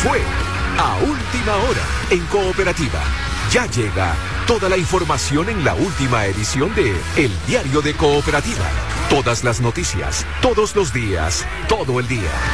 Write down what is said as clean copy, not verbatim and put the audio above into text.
Fue a última hora en Cooperativa. Ya llega toda la información en la última edición de El Diario de Cooperativa. Todas las noticias, todos los días, todo el día.